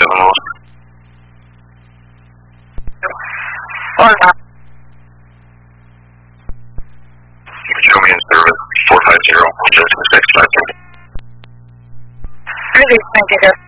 Hola. Show me in service 450, Justin 653. Release, thank you.